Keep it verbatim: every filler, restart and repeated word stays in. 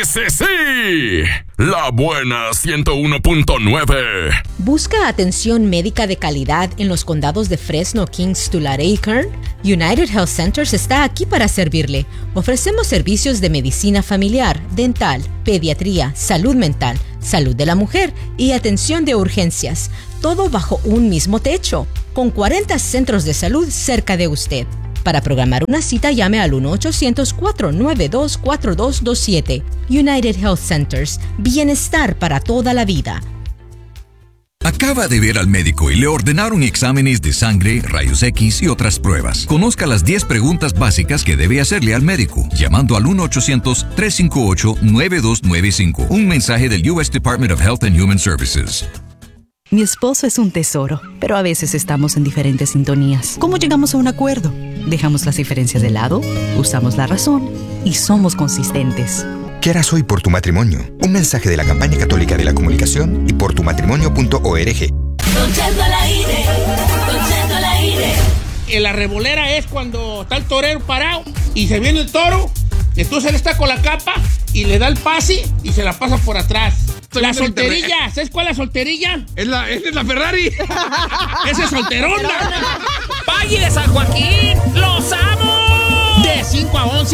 ¡Ese sí! La buena ciento uno punto nueve. ¿Busca atención médica de calidad en los condados de Fresno, Kings, Tulare y Kern? United Health Centers está aquí para servirle. Ofrecemos servicios de medicina familiar, dental, pediatría, salud mental, salud de la mujer y atención de urgencias. Todo bajo un mismo techo, con cuarenta centros de salud cerca de usted. Para programar una cita, llame al uno ochocientos, cuatro nueve dos, cuatro dos dos siete. United Health Centers. Bienestar para toda la vida. Acaba de ver al médico y le ordenaron exámenes de sangre, rayos X y otras pruebas. Conozca las diez preguntas básicas que debe hacerle al médico, llamando al uno ochocientos, tres cinco ocho, nueve dos nueve cinco. Un mensaje del U S Department of Health and Human Services. Mi esposo es un tesoro, pero a veces estamos en diferentes sintonías. ¿Cómo llegamos a un acuerdo? Dejamos las diferencias de lado, usamos la razón y somos consistentes. ¿Qué harás hoy por tu matrimonio? Un mensaje de la Campaña Católica de la Comunicación y por tu matrimonio punto org. Don Cheto al aire, Don Cheto al aire. En la revolera es cuando está el torero parado y se viene el toro, entonces él está con la capa y le da el pase y se la pasa por atrás. Estoy La viendo solterilla, ¿sabes cuál es la solterilla? Es la, es la Ferrari. Esa es solterona. Valle de San Joaquín, los amo. De cinco a once.